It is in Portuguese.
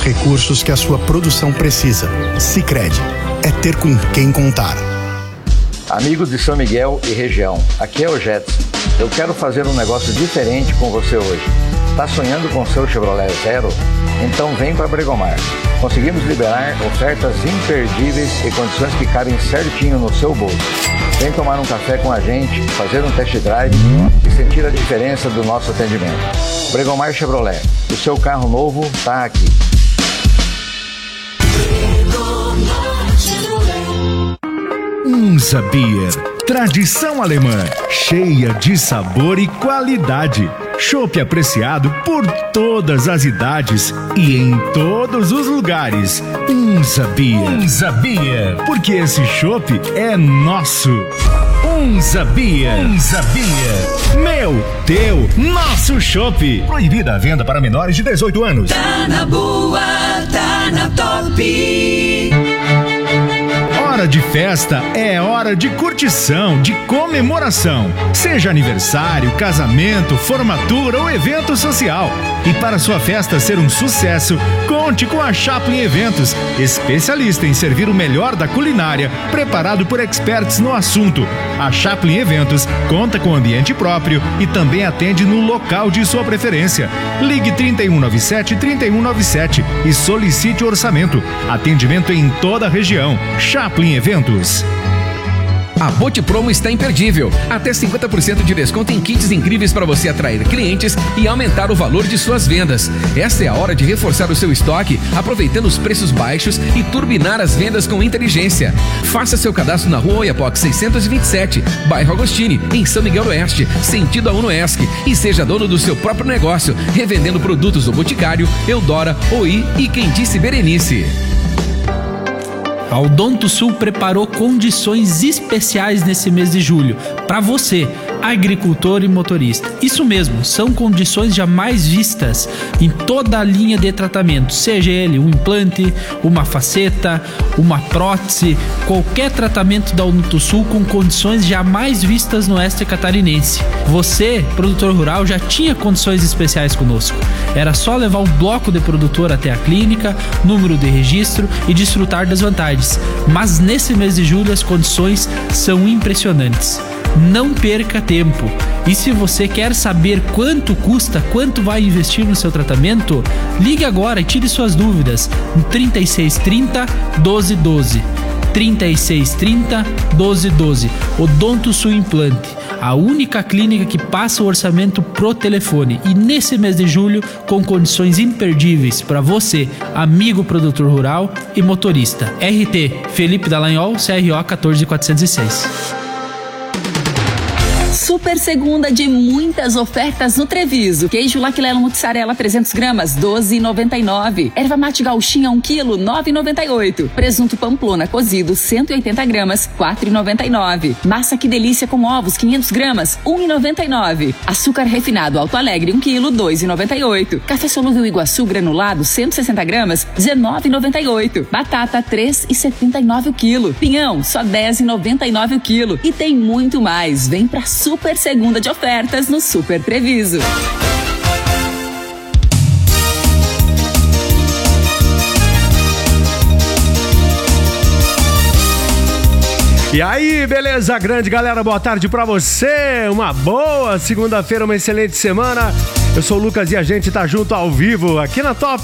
recursos que a sua produção precisa. Sicredi, é ter com quem contar. Amigos de São Miguel e região, aqui é o Jetson. Eu quero fazer um negócio diferente com você hoje. Tá sonhando com seu Chevrolet Zero? Então vem para Bregomar. Conseguimos liberar ofertas imperdíveis e condições que cabem certinho no seu bolso. Vem tomar um café com a gente, fazer um test drive e sentir a diferença do nosso atendimento. Bregomar Chevrolet, o seu carro novo tá aqui. Unsa Beer, tradição alemã, cheia de sabor e qualidade. Chopp apreciado por todas as idades e em todos os lugares. Unsa Beer. Unsa Beer, porque esse chopp é nosso. Unsa Beer. Unsa Beer. Meu, teu, nosso chopp. Proibida a venda para menores de 18 anos. Tá na boa, tá na top. Hora de festa é hora de curtição, de comemoração. Seja aniversário, casamento, formatura ou evento social. E para sua festa ser um sucesso, conte com a Chaplin Eventos, especialista em servir o melhor da culinária, preparado por experts no assunto. A Chaplin Eventos conta com ambiente próprio e também atende no local de sua preferência. Ligue 3197-3197 e solicite orçamento. Atendimento em toda a região. Chaplin Eventos. A Bote Promo está imperdível. Até 50% de desconto em kits incríveis para você atrair clientes e aumentar o valor de suas vendas. Essa é a hora de reforçar o seu estoque, aproveitando os preços baixos e turbinar as vendas com inteligência. Faça seu cadastro na Rua Oiapoque 627, bairro Agostini, em São Miguel do Oeste, sentido a Unoesc, e seja dono do seu próprio negócio, revendendo produtos do Boticário, Eudora, Oi e Quem Disse Berenice. A Odontosul preparou condições especiais nesse mês de julho para você, agricultor e motorista. Isso mesmo, são condições jamais vistas em toda a linha de tratamento, seja ele um implante, uma faceta, uma prótese, qualquer tratamento da Odontosul com condições jamais vistas no oeste catarinense. Você, produtor rural, já tinha condições especiais conosco. Era só levar o bloco de produtor até a clínica, número de registro e desfrutar das vantagens. Mas nesse mês de julho as condições são impressionantes. Não perca tempo. E se você quer saber quanto custa, quanto vai investir no seu tratamento, ligue agora e tire suas dúvidas no 3630 1212. 3630 1212. Odontosul Implante, a única clínica que passa o orçamento pro telefone. E nesse mês de julho, com condições imperdíveis para você, amigo produtor rural e motorista. RT Felipe Dallagnol, CRO 14406. Super segunda de muitas ofertas no Treviso. Queijo Laquilelo Mussarela 300 gramas, 12,99. Erva mate gauchinha 1 kg, 9,98. Presunto Pamplona cozido 180 gramas, 4,99. Massa Que Delícia com ovos 500 gramas, 1,99. Açúcar refinado Alto Alegre 1 kg, 2,98. Café solúvel Iguaçu granulado 160 gramas, 19,98. Batata 3,79 o quilo. Pinhão só 10,99 o quilo. E tem muito mais. Vem pra Super segunda de ofertas no Super Treviso. E aí, beleza, grande galera, boa tarde pra você, uma boa segunda-feira, uma excelente semana. Eu sou o Lucas e a gente tá junto ao vivo aqui na Top